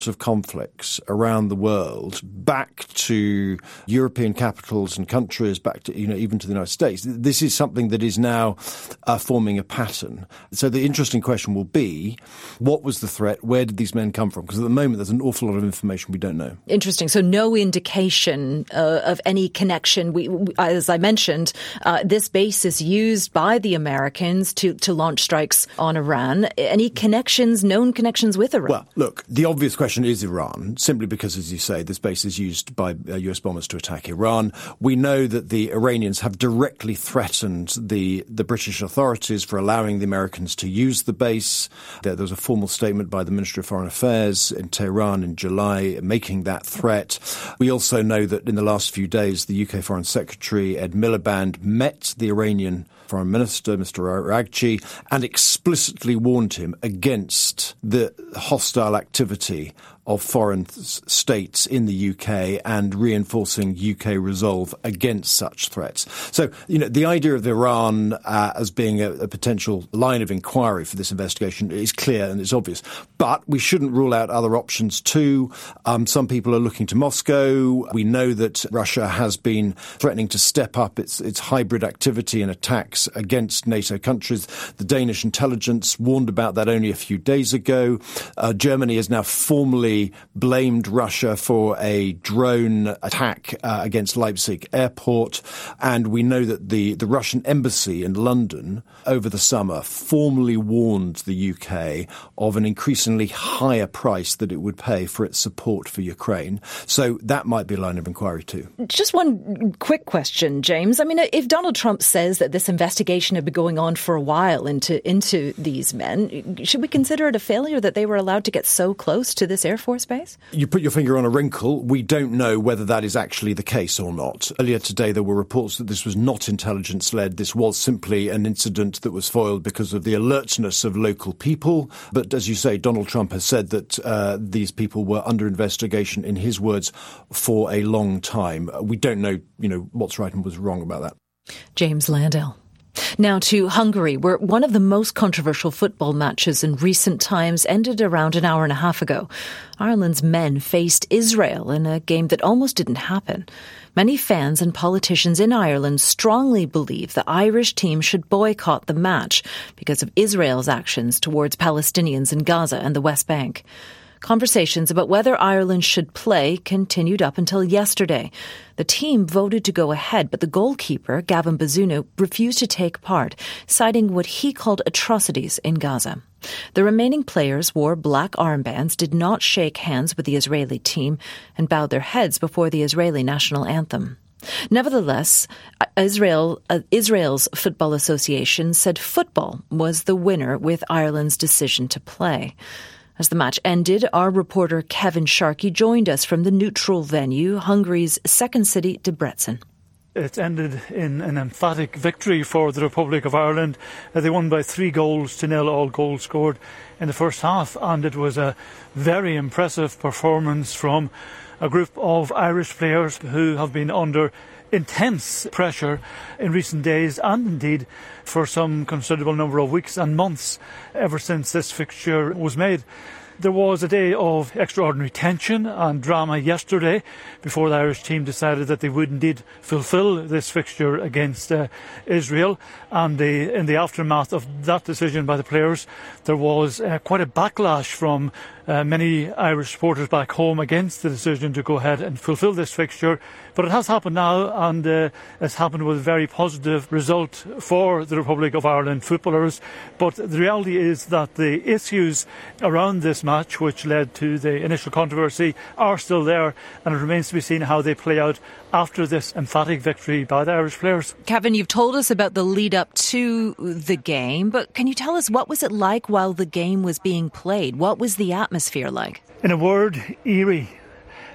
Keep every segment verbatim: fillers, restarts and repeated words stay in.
of conflicts around the world back to European capitals and countries, back to, you know, even to the United States. This is something that is now uh, forming a pattern. So the interesting question will be, what was the threat? Where did these men come from? Because at the moment, there's an awful lot of information we don't know. Interesting. So no indication uh, of any connection. We, we, as I mentioned, uh, this base is used by the Americans to, to launch strikes on Iran. Any connections, known connections with Iran? Well, look, the obvious question is Iran, simply because, as you say, this base is used by uh, U S bombers to attack Iran. We know that the Iranians have directly threatened the, the British authorities for allowing the Americans to use the base. There, there was a formal statement by the Ministry of Foreign Affairs in Tehran in July making that threat. We also know that in the last few days, the U K Foreign Secretary, Ed Miliband, met the Iranian Foreign Minister, Mister Araghchi, and explicitly warned him against the hostile activity of foreign states in the U K and reinforcing U K resolve against such threats. So, you know, the idea of Iran uh, as being a, a potential line of inquiry for this investigation is clear and it's obvious. But we shouldn't rule out other options too. Um, some people are looking to Moscow. We know that Russia has been threatening to step up its, its hybrid activity and attacks against NATO countries. The Danish intelligence warned about that only a few days ago. Uh, Germany is now formally blamed Russia for a drone attack uh, against Leipzig airport. And we know that the, the Russian embassy in London over the summer formally warned the U K of an increasingly higher price that it would pay for its support for Ukraine. So that might be a line of inquiry too. Just one quick question, James. I mean, if Donald Trump says that this investigation had been going on for a while into, into these men, should we consider it a failure that they were allowed to get so close to this Air Force base? You put your finger on a wrinkle. We don't know whether that is actually the case or not. Earlier today, there were reports that this was not intelligence-led. This was simply an incident that was foiled because of the alertness of local people. But as you say, Donald Trump has said that uh, these people were under investigation, in his words, for a long time. We don't know, you know, what's right and what's wrong about that. James Landell. Now to Hungary, where one of the most controversial football matches in recent times ended around an hour and a half ago. Ireland's men faced Israel in a game that almost didn't happen. Many fans and politicians in Ireland strongly believe the Irish team should boycott the match because of Israel's actions towards Palestinians in Gaza and the West Bank. Conversations about whether Ireland should play continued up until yesterday. The team voted to go ahead, but the goalkeeper, Gavin Bazunu, refused to take part, citing what he called atrocities in Gaza. The remaining players wore black armbands, did not shake hands with the Israeli team, and bowed their heads before the Israeli national anthem. Nevertheless, Israel, uh, Israel's Football Association said football was the winner with Ireland's decision to play. As the match ended, our reporter Kevin Sharkey joined us from the neutral venue, Hungary's second city, Debrecen. It's ended in an emphatic victory for the Republic of Ireland. Uh, they won by three goals to nil, all goals scored in the first half, and it was a very impressive performance from a group of Irish players who have been under intense pressure in recent days and indeed for some considerable number of weeks and months ever since this fixture was made. There was a day of extraordinary tension and drama yesterday before the Irish team decided that they would indeed fulfil this fixture against uh, Israel. And the, in the aftermath of that decision by the players, there was uh, quite a backlash from uh, many Irish supporters back home against the decision to go ahead and fulfil this fixture. But it has happened now, and uh, it's happened with a very positive result for the Republic of Ireland footballers. But the reality is that the issues around this match, which led to the initial controversy, are still there, and it remains to be seen how they play out after this emphatic victory by the Irish players. Kevin, you've told us about the lead up to the game, but can you tell us what was it like while the game was being played? What was the atmosphere like? In a word, eerie.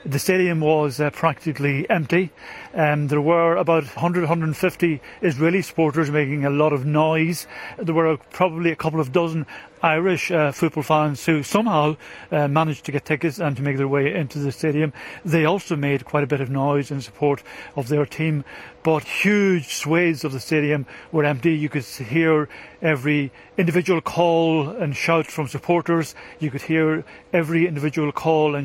The stadium was uh, practically empty. Um, there were about one hundred, one hundred fifty Israeli supporters making a lot of noise. There were probably a couple of dozen Irish uh, football fans who somehow uh, managed to get tickets and to make their way into the stadium. They also made quite a bit of noise in support of their team, but huge swathes of the stadium were empty. You could hear every individual call and shout from supporters. You could hear every individual call and